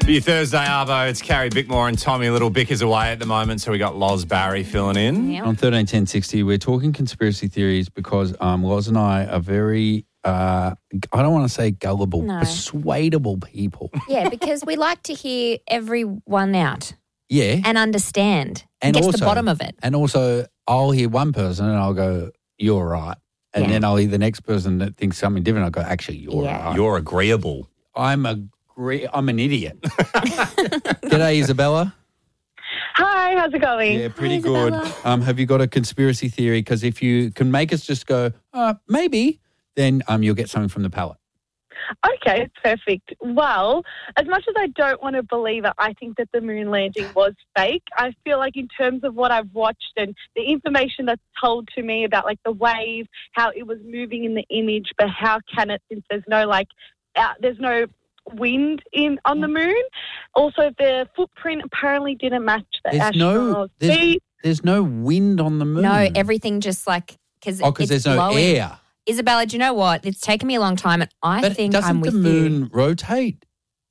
For your Thursday Arvo, it's Carrie Bickmore and Tommy Little. Bick is away at the moment, so we got Loz Barry filling in. Yeah. On 131060, we're talking conspiracy theories because Loz and I are very, I don't want to say gullible, No. persuadable people. Yeah, because we like to hear everyone out Yeah. and understand and get to the bottom of it. And also, I'll hear one person and I'll go, you're right. And Yeah. then I'll hear the next person that thinks something different. I'll go, actually, you're Yeah. right. You're agreeable. I'm an idiot. G'day, Isabella. Hi, how's it going? Yeah, pretty Hi, good. Isabella. Have you got a conspiracy theory? Because if you can make us just go, maybe, then you'll get something from the palate. Okay, perfect. Well, as much as I don't want to believe it, I think that the moon landing was fake. I feel like in terms of what I've watched and the information that's told to me about like the wave, how it was moving in the image, but how can it, since there's no wind on the moon. Also, the footprint apparently didn't match the astronauts' feet. There's no wind on the moon. No, everything just like because there's no blowing. air. Isabella, do you know what? It's taken me a long time, and I But think doesn't I'm the with moon you. rotate?